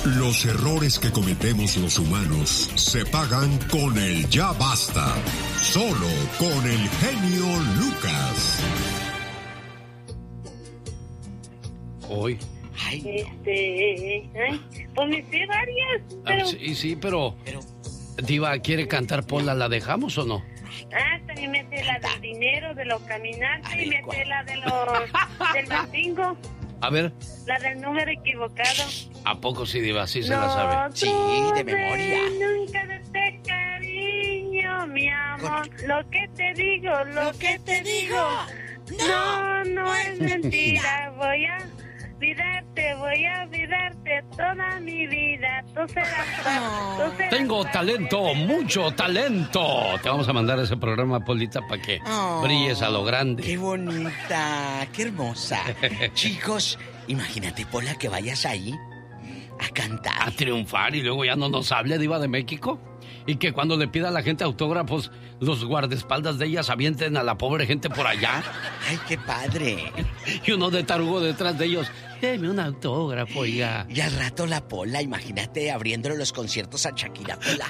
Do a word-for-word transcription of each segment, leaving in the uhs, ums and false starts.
Los errores que cometemos los humanos se pagan con el ya basta. Solo con el genio Lucas. Hoy. Ay, este, ay, pues me sé varias, pero... Ah, sí, sí, pero, pero... Diva, ¿quiere cantar Pola? ¿La dejamos o no? Ah, también me sé la del dinero, de los caminantes, y me sé la de los... del bingo. A ver. La del número equivocado. ¿A poco sí, Diva? Sí se no la sabe. Sí, de memoria. Nunca de este cariño, mi amor. Con... Lo que te digo, lo, lo que te digo. No, no, no es mentira. Voy a... olvidarte, voy a olvidarte toda mi vida. Tú serás, tú serás. Tengo talento, mucho talento. Te vamos a mandar ese programa, Polita, para que oh, brilles a lo grande. Qué bonita, qué hermosa. Chicos, imagínate, Pola, que vayas ahí a cantar. A triunfar y luego ya no nos hable, Diva de México. Y que cuando le pida a la gente autógrafos, los guardaespaldas de ellas avienten a la pobre gente por allá. ¡Ay, qué padre! Y uno de tarugo detrás de ellos. Deme un autógrafo, oiga. Y al rato la Pola, imagínate abriéndole los conciertos a Shakira, Pola.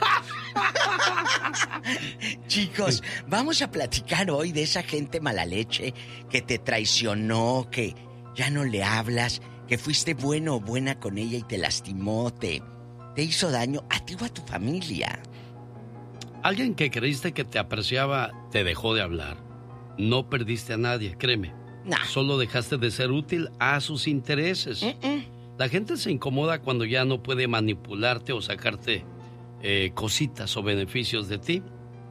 Chicos, vamos a platicar hoy de esa gente mala leche que te traicionó, que ya no le hablas, que fuiste bueno o buena con ella y te lastimó, te, te hizo daño a ti o a tu familia. Alguien que creíste que te apreciaba te dejó de hablar. No perdiste a nadie, créeme. Nah. Solo dejaste de ser útil a sus intereses. Uh-uh. La gente se incomoda cuando ya no puede manipularte o sacarte eh, cositas o beneficios de ti.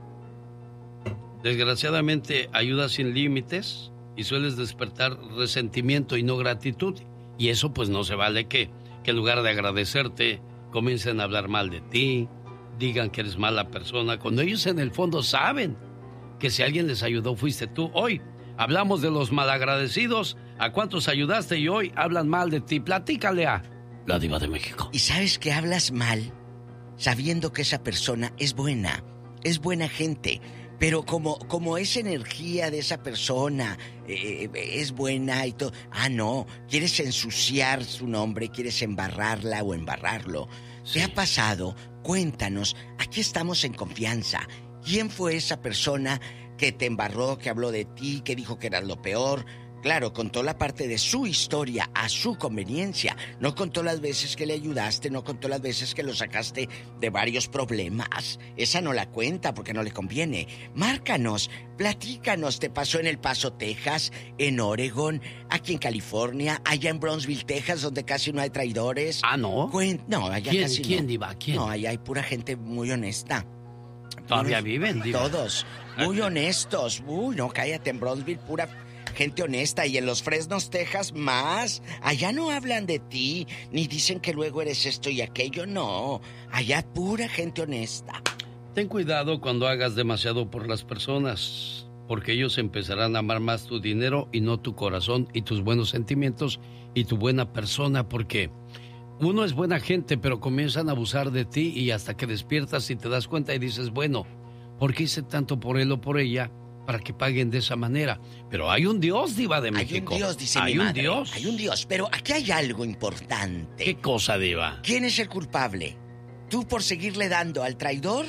Desgraciadamente, ayudas sin límites y sueles despertar resentimiento y no gratitud. Y eso pues no se vale que, que en lugar de agradecerte, comiencen a hablar mal de ti, digan que eres mala persona, cuando ellos en el fondo saben que si alguien les ayudó fuiste tú. Hoy hablamos de los malagradecidos, a cuántos ayudaste y hoy hablan mal de ti. Platícale a la Diva de México. ¿Y sabes que hablas mal sabiendo que esa persona es buena, es buena gente? Pero como, como esa energía de esa persona eh, es buena y todo... Ah, no, quieres ensuciar su nombre, quieres embarrarla o embarrarlo. Sí. ¿Qué ha pasado? Cuéntanos, aquí estamos en confianza. ¿Quién fue esa persona que te embarró, que habló de ti, que dijo que eras lo peor? Claro, contó la parte de su historia a su conveniencia. No contó las veces que le ayudaste, no contó las veces que lo sacaste de varios problemas. Esa no la cuenta porque no le conviene. Márcanos, platícanos. ¿Te pasó en El Paso, Texas, en Oregon, aquí en California, allá en Brownsville, Texas, donde casi no hay traidores? Ah, ¿no? Cuen... No, allá ¿Quién, casi ¿quién, no. Diva? ¿Quién? No, allá hay pura gente muy honesta. ¿Todavía Puros... viven, Diva? Todos, muy honestos. Uy, no, cállate, en Brownsville, pura... gente honesta, y en los Fresnos, Texas, más. Allá no hablan de ti, ni dicen que luego eres esto y aquello, no. Allá pura gente honesta. Ten cuidado cuando hagas demasiado por las personas, porque ellos empezarán a amar más tu dinero y no tu corazón y tus buenos sentimientos y tu buena persona, porque uno es buena gente, pero comienzan a abusar de ti y hasta que despiertas y te das cuenta y dices, bueno, ¿por qué hice tanto por él o por ella? Para que paguen de esa manera. Pero hay un Dios, Diva de México. Hay un Dios, dice Hay mi un madre. Dios. Hay un Dios, pero aquí hay algo importante. ¿Qué cosa, Diva? ¿Quién es el culpable? ¿Tú por seguirle dando al traidor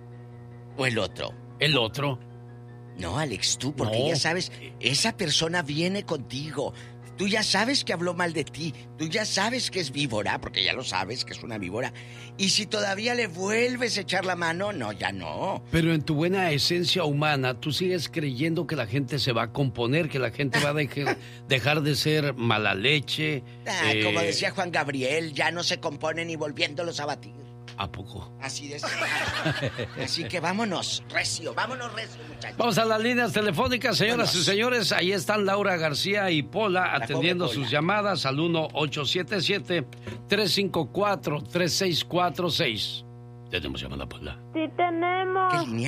o el otro? El otro. No, Alex, tú, porque no. Ya sabes, esa persona viene contigo. Tú ya sabes que habló mal de ti. Tú ya sabes que es víbora, porque ya lo sabes que es una víbora. Y si todavía le vuelves a echar la mano, no, ya no. Pero en tu buena esencia humana, tú sigues creyendo que la gente se va a componer, que la gente va a dejar, dejar de ser mala leche. Ah, eh... Como decía Juan Gabriel, ya no se compone ni volviéndolos a batir. ¿A poco? Así de Así que vámonos, recio, vámonos recio, muchachos. Vamos a las líneas telefónicas, señoras vámonos. y señores. Ahí están Laura García y Pola la atendiendo sus Pola. llamadas al uno ocho siete siete, tres cinco cuatro, tres seis cuatro seis. ¿Tenemos llamada, Pola? Sí, tenemos. ¿Qué línea?